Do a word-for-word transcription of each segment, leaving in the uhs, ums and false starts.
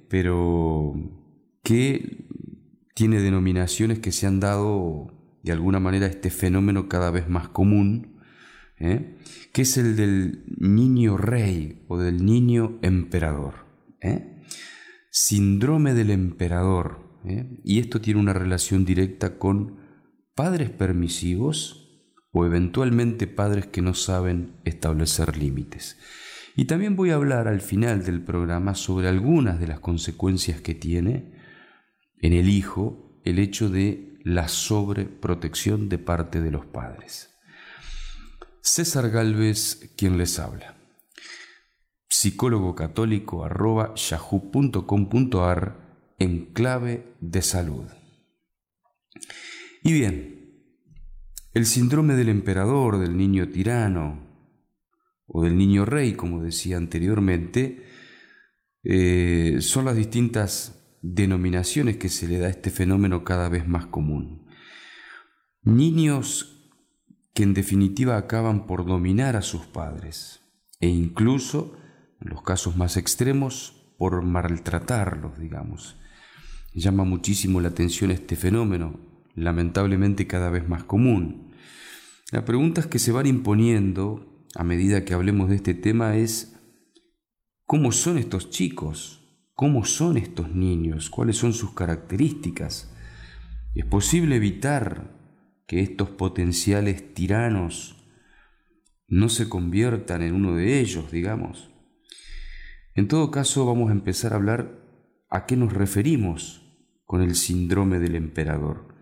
pero que tiene denominaciones que se han dado de alguna manera a este fenómeno cada vez más común, ¿eh? que es el del niño rey o del niño emperador. ¿eh? Síndrome del emperador. ¿eh? Y esto tiene una relación directa con padres permisivos o eventualmente padres que no saben establecer límites. Y también voy a hablar al final del programa sobre algunas de las consecuencias que tiene en el hijo el hecho de la sobreprotección de parte de los padres. César Gálvez, quien les habla. Psicólogo católico arroba yahoo punto com punto ar en clave de salud. Y bien, el síndrome del emperador, del niño tirano o del niño rey, como decía anteriormente, eh, son las distintas denominaciones que se le da a este fenómeno cada vez más común. Niños que en definitiva acaban por dominar a sus padres e incluso, en los casos más extremos, por maltratarlos, digamos. Llama muchísimo la atención este fenómeno, lamentablemente cada vez más común. Las preguntas que se van imponiendo a medida que hablemos de este tema es: ¿cómo son estos chicos? ¿Cómo son estos niños? ¿Cuáles son sus características? ¿Es posible evitar que estos potenciales tiranos no se conviertan en uno de ellos, digamos? En todo caso, vamos a empezar a hablar a qué nos referimos con el síndrome del emperador.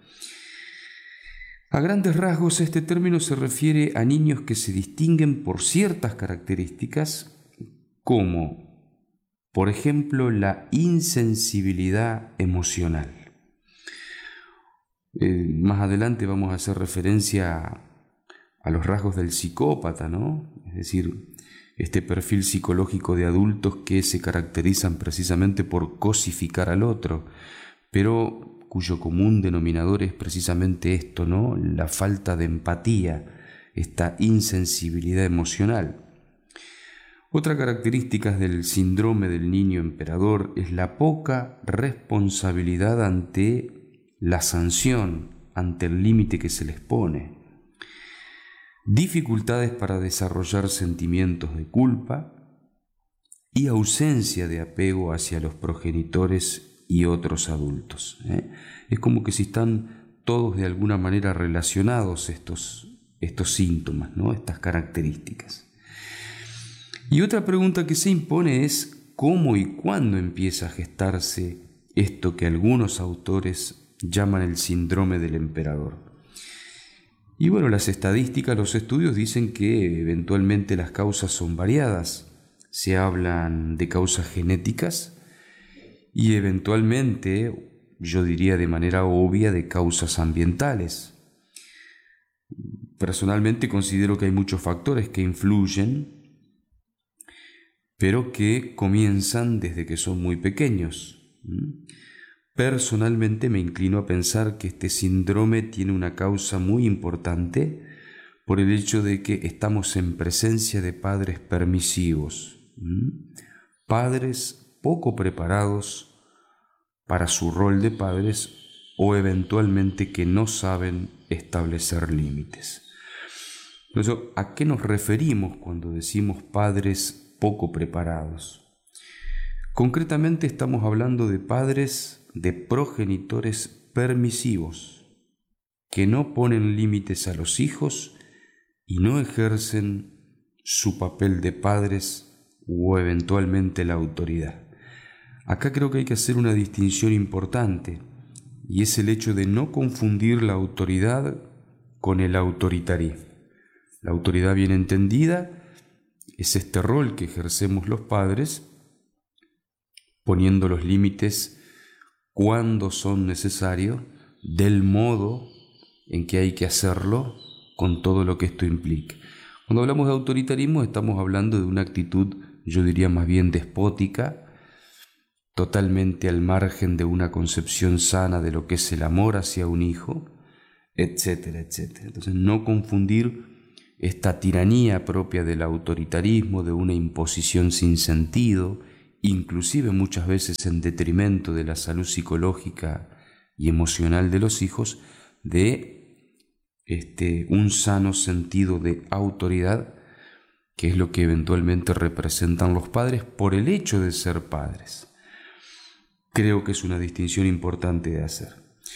A grandes rasgos, este término se refiere a niños que se distinguen por ciertas características como, por ejemplo, la insensibilidad emocional. Eh, más adelante vamos a hacer referencia a, a los rasgos del psicópata, ¿no? Es decir, este perfil psicológico de adultos que se caracterizan precisamente por cosificar al otro, pero cuyo común denominador es precisamente esto, ¿no? La falta de empatía, esta insensibilidad emocional. Otra característica del síndrome del niño emperador es la poca responsabilidad ante la sanción, ante el límite que se les pone. Dificultades para desarrollar sentimientos de culpa y ausencia de apego hacia los progenitores y otros adultos. ¿eh? Es como que si están todos de alguna manera relacionados estos, estos síntomas, ¿no? Estas características. Y otra pregunta que se impone es cómo y cuándo empieza a gestarse esto que algunos autores llaman el síndrome del emperador. Y bueno, las estadísticas, los estudios dicen que eventualmente las causas son variadas. Se hablan de causas genéticas y eventualmente, yo diría de manera obvia, de causas ambientales. Personalmente considero que hay muchos factores que influyen, pero que comienzan desde que son muy pequeños. Personalmente me inclino a pensar que este síndrome tiene una causa muy importante por el hecho de que estamos en presencia de padres permisivos, padres poco preparados para su rol de padres o eventualmente que no saben establecer límites. Entonces, ¿a qué nos referimos cuando decimos padres poco preparados? Concretamente estamos hablando de padres, de progenitores permisivos, que no ponen límites a los hijos y no ejercen su papel de padres o eventualmente la autoridad. Acá creo que hay que hacer una distinción importante, y es el hecho de no confundir la autoridad con el autoritarismo. La autoridad bien entendida es este rol que ejercemos los padres, poniendo los límites cuando son necesarios, del modo en que hay que hacerlo, con todo lo que esto implica. Cuando hablamos de autoritarismo estamos hablando de una actitud, yo diría más bien despótica, totalmente al margen de una concepción sana de lo que es el amor hacia un hijo, etcétera, etcétera. Entonces, no confundir esta tiranía propia del autoritarismo, de una imposición sin sentido inclusive muchas veces en detrimento de la salud psicológica y emocional de los hijos, de este, un sano sentido de autoridad, que es lo que eventualmente representan los padres por el hecho de ser padres. Creo que es una distinción importante de hacer.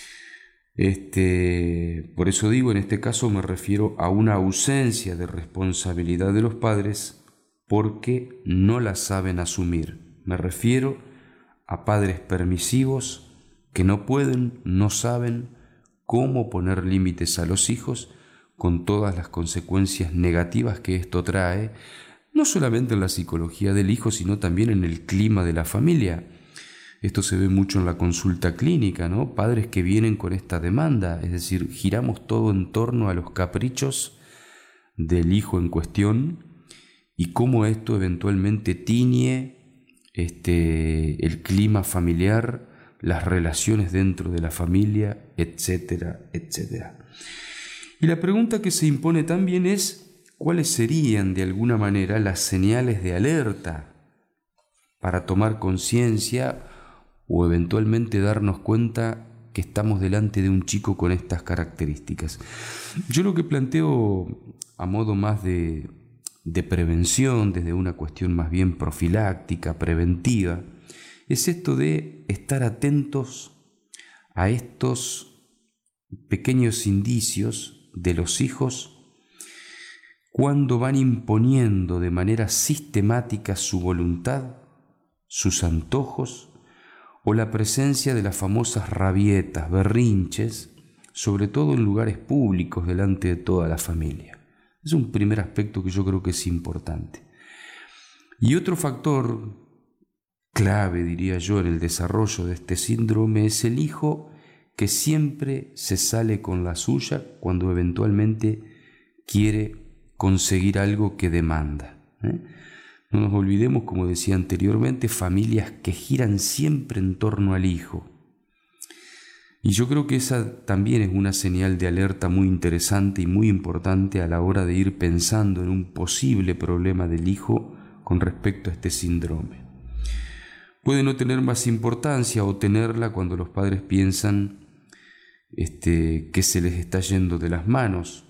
Este, por eso digo, en este caso me refiero a una ausencia de responsabilidad de los padres porque no la saben asumir. Me refiero a padres permisivos que no pueden, no saben cómo poner límites a los hijos, con todas las consecuencias negativas que esto trae, no solamente en la psicología del hijo, sino también en el clima de la familia. Esto se ve mucho en la consulta clínica, ¿no? Padres que vienen con esta demanda, es decir, giramos todo en torno a los caprichos del hijo en cuestión y cómo esto eventualmente tiñe este, el clima familiar, las relaciones dentro de la familia, etcétera, etcétera. Y la pregunta que se impone también es, ¿cuáles serían de alguna manera las señales de alerta para tomar conciencia o eventualmente darnos cuenta que estamos delante de un chico con estas características? Yo lo que planteo a modo más de, de prevención, desde una cuestión más bien profiláctica, preventiva, es esto de estar atentos a estos pequeños indicios de los hijos cuando van imponiendo de manera sistemática su voluntad, sus antojos o la presencia de las famosas rabietas, berrinches, sobre todo en lugares públicos delante de toda la familia. Es un primer aspecto que yo creo que es importante. Y otro factor clave, diría yo, en el desarrollo de este síndrome es el hijo que siempre se sale con la suya cuando eventualmente quiere conseguir algo que demanda, ¿eh? No nos olvidemos, como decía anteriormente, familias que giran siempre en torno al hijo. Y yo creo que esa también es una señal de alerta muy interesante y muy importante a la hora de ir pensando en un posible problema del hijo con respecto a este síndrome. Puede no tener más importancia o tenerla cuando los padres piensan este, que se les está yendo de las manos,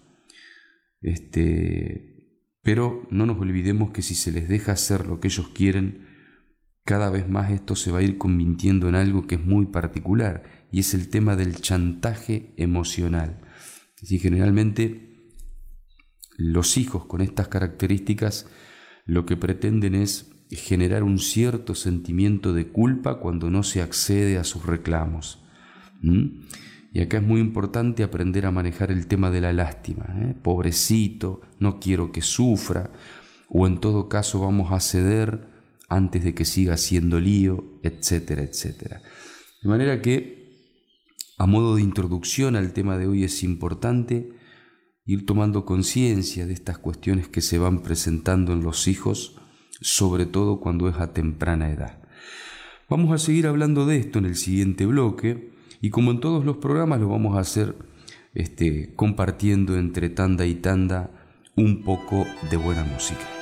este, pero no nos olvidemos que si se les deja hacer lo que ellos quieren, cada vez más esto se va a ir convirtiendo en algo que es muy particular, y es el tema del chantaje emocional. Es decir, generalmente los hijos con estas características lo que pretenden es generar un cierto sentimiento de culpa cuando no se accede a sus reclamos. ¿Mm? Y acá es muy importante aprender a manejar el tema de la lástima, ¿eh? Pobrecito, no quiero que sufra, o en todo caso vamos a ceder antes de que siga haciendo lío, etcétera, etcétera. De manera que, a modo de introducción al tema de hoy, es importante ir tomando conciencia de estas cuestiones que se van presentando en los hijos, sobre todo cuando es a temprana edad. Vamos a seguir hablando de esto en el siguiente bloque, y como en todos los programas lo vamos a hacer este, compartiendo entre tanda y tanda un poco de buena música.